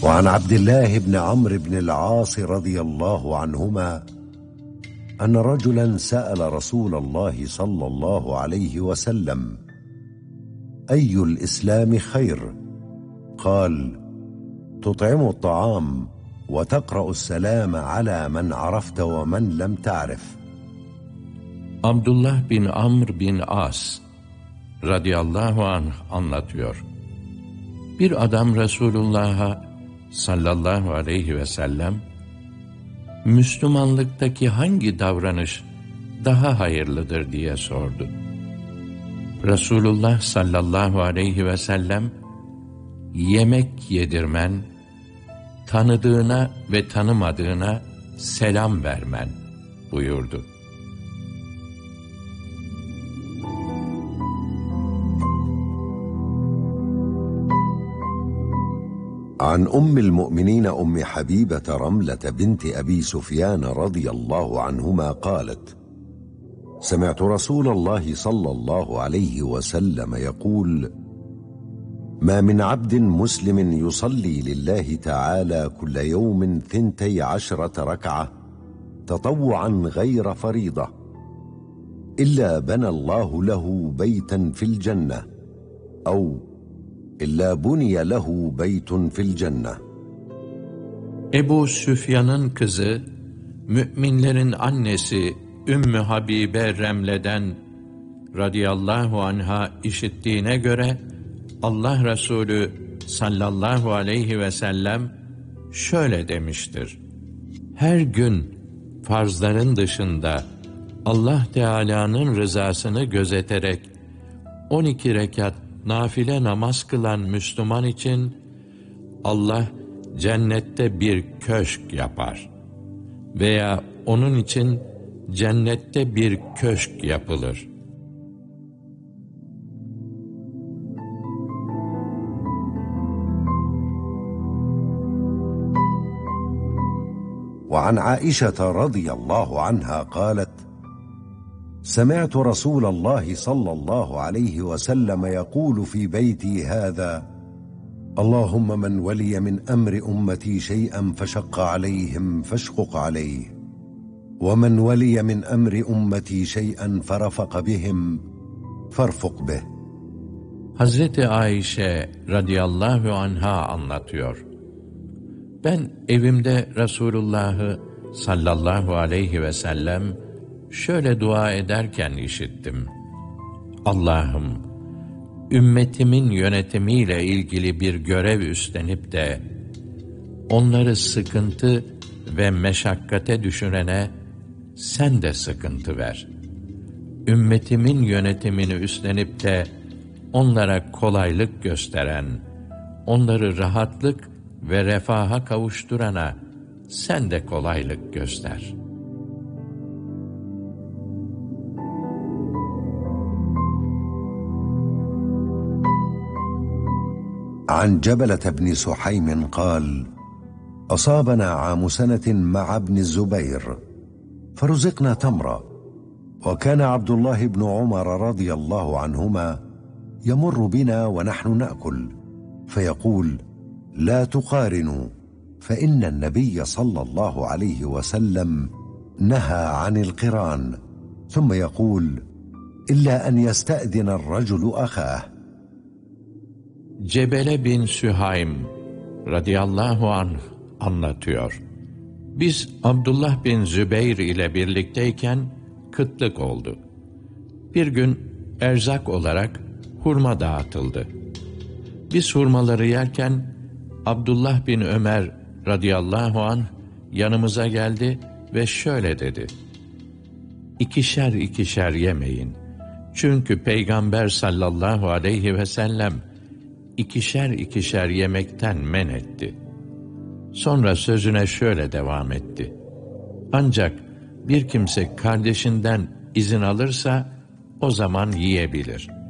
وعن عبد الله بن عمرو بن العاص رضي الله عنهما أن رجلا سأل رسول الله صلى الله عليه وسلم: أي الإسلام خير؟ قال: تطعم الطعام وتقرأ السلام على من عرفت ومن لم تعرف. Abdullah bin Amr bin As radıyallahu anh anlatıyor. Bir adam Resulullah'a sallallahu aleyhi ve sellem, Müslümanlıktaki hangi davranış daha hayırlıdır diye sordu. Resulullah sallallahu aleyhi ve sellem, yemek yedirmen, tanıdığına ve tanımadığına selam vermen buyurdu. عن أم المؤمنين أم حبيبة رملة بنت أبي سفيان رضي الله عنهما قالت: سمعت رسول الله صلى الله عليه وسلم يقول: ما من عبد مسلم يصلي لله تعالى كل يوم 12 ركعة تطوعا غير فريضة إلا بنى الله له بيتا في الجنة أو İlla buniye lehu beytun fil cennet. Ebu Süfyan'ın kızı, müminlerin annesi Ümmü Habibe Remle'den radıyallahu anha işittiğine göre, Allah Resulü sallallahu aleyhi ve sellem şöyle demiştir: her gün farzların dışında Allah Teala'nın rızasını gözeterek 12 rekat nafile namaz kılan Müslüman için Allah cennette bir köşk yapar veya onun için cennette bir köşk yapılır. وعن عائشة رضي الله عنها قالت: سمعت رسول الله صلى الله عليه وسلم يقول في بيتي هذا: اللهم من ولي من أمر أمتي شيئا فشق عليهم فاشقق عليه، ومن ولي من أمر أمتي شيئا فرفق بهم فارفق به. Hazreti Ayşe radıyallahu anha anlatıyor. Ben evimde Resulullah'ı sallallahu aleyhi ve sellem şöyle dua ederken işittim: Allah'ım, ümmetimin yönetimiyle ilgili bir görev üstlenip de onları sıkıntı ve meşakkate düşürene sen de sıkıntı ver. Ümmetimin yönetimini üstlenip de onlara kolaylık gösteren, onları rahatlık ve refaha kavuşturana sen de kolaylık göster. عن جبلة بن سحيم قال: أصابنا عام سنة مع ابن الزبير فرزقنا تمرا، وكان عبد الله بن عمر رضي الله عنهما يمر بنا ونحن نأكل فيقول: لا تقارنوا، فإن النبي صلى الله عليه وسلم نهى عن القران، ثم يقول: إلا أن يستأذن الرجل أخاه. Cebele bin Sühaym radıyallahu anh anlatıyor. Biz Abdullah bin Zübeyr ile birlikteyken kıtlık oldu. Bir gün erzak olarak hurma dağıtıldı. Biz hurmaları yerken Abdullah bin Ömer radıyallahu anh yanımıza geldi ve şöyle dedi: İkişer ikişer yemeyin. Çünkü Peygamber sallallahu aleyhi ve sellem ikişer ikişer yemekten men etti. Sonra sözüne şöyle devam etti: ancak bir kimse kardeşinden izin alırsa o zaman yiyebilir.